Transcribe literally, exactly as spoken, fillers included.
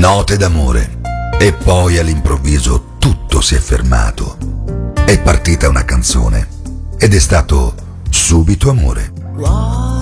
note d'amore. E poi all'improvviso tutto si è fermato. È partita una canzone ed è stato subito amore. Wow.